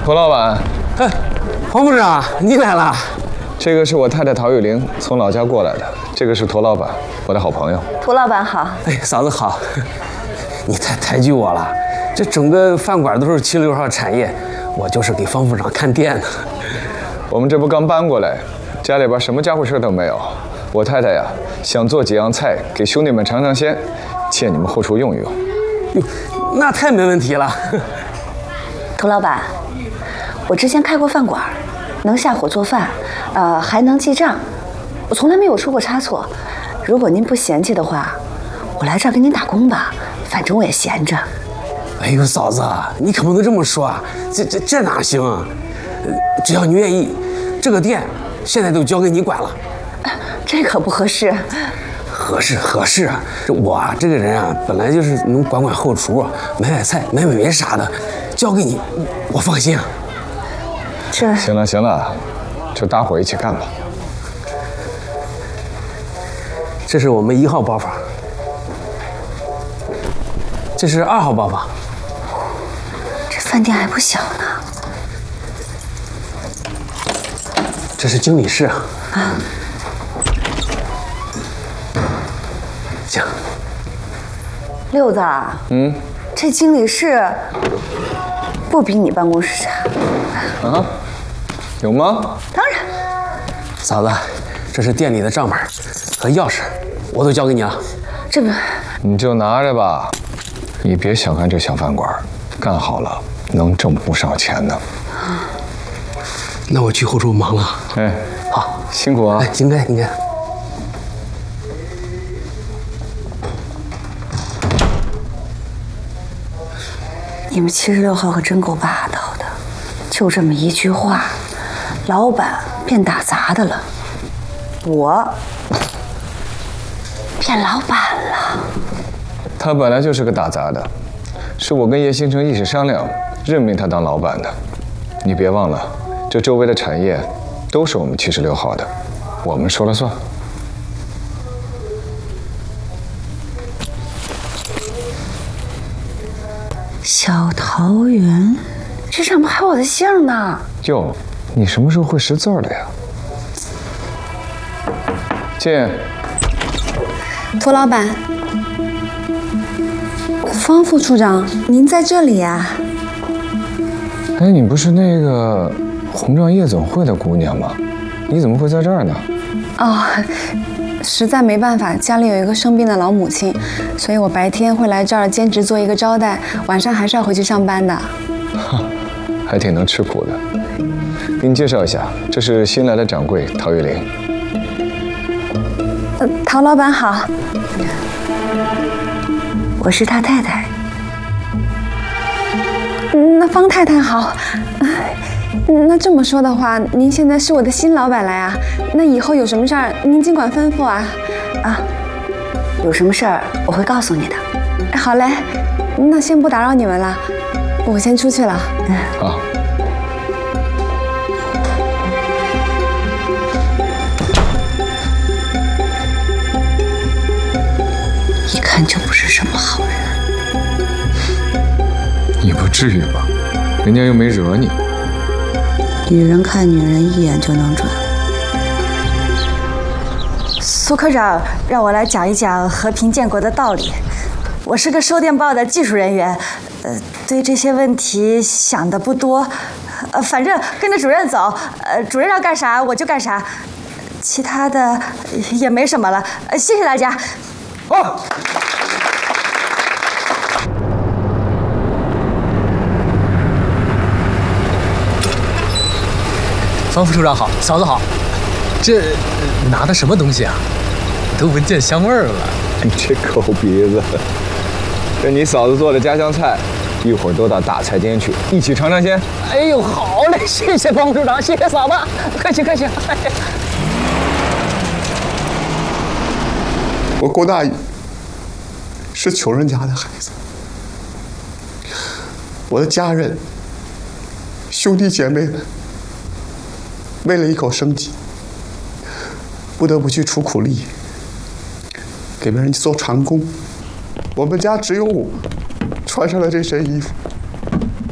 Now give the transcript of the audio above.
涂老板， 哎，黄部长，你来了。 这个是我太太陶玉玲从老家过来的，这个是涂老板，我的好朋友。 涂老板好。 哎，嫂子好。你太抬举我了，这整个饭馆都是76号产业，我就是给方副长看店的。 我们这不刚搬过来，家里边什么家伙事都没有。我太太呀，想做几样菜给兄弟们尝尝鲜，借你们后厨用一用。 哟，那太没问题了。 涂老板，我之前开过饭馆，能下火做饭，还能记账，我从来没有出过差错。如果您不嫌弃的话，我来这儿给您打工吧，反正我也闲着。 哎呦，嫂子，你可不能这么说啊，这哪行啊？只要你愿意，这个店现在都交给你管了。 这可不合适。 合适啊！我这个人啊，本来就是能管后厨，买菜、买煤啥的，交给你，我放心啊。 这行了，就大伙一起干吧。 这是我们1号包房，这是2号包房。 这饭店还不小呢。 这是经理室啊。行。 六子，这经理室不比你办公室差。 啊？有吗？ 当然。 嫂子，这是店里的账本和钥匙，我都交给你了。 这不， 你就拿着吧。你别小看这小饭馆，干好了能挣不少钱呢。 那我去后厨忙了。 哎， 好， 辛苦啊。 哎，应该。 你们76号可真够霸道的，就这么一句话，老板变打杂的了，我变老板了。 他本来就是个打杂的，是我跟叶星辰一起商量，任命他当老板的。你别忘了，这周围的产业都是我们76号的，我们说了算。 小桃园，这上面还有我的姓呢。 哟，你什么时候会识字的呀？进。 涂老板，方副处长，您在这里呀？ 哎，你不是那个红状夜总会的姑娘吗？你怎么会在这儿呢？ 哦，实在没办法，家里有一个生病的老母亲，所以我白天会来这儿兼职做一个招待，晚上还是要回去上班的。 哈，还挺能吃苦的。给你介绍一下，这是新来的掌柜陶玉玲。 陶老板好。 我是他太太。 那方太太好。那这么说的话，您现在是我的新老板了呀？那以后有什么事儿，您尽管吩咐啊。 有什么事儿我会告诉你的。 好嘞，那先不打扰你们了，我先出去了。 好。 一看就不是什么好人。 你不至于吧？人家又没惹你。 女人看女人一眼就能准。 苏科长让我来讲一讲和平建国的道理。我是个收电报的技术人员，对这些问题想的不多，反正跟着主任走，主任让干啥我就干啥，其他的也没什么了。谢谢大家。 好。 方副处长好，嫂子好。这拿的什么东西啊？都闻见香味儿了。 你这狗鼻子！这你嫂子做的家乡菜，一会儿都到大菜间去，一起尝尝鲜。 哎呦，好嘞，谢谢方副处长，谢谢嫂子，客气客气。 我郭大宇是穷人家的孩子，我的家人、兄弟姐妹们为了一口生计，不得不去出苦力，给别人做长工。我们家只有我穿上了这身衣服，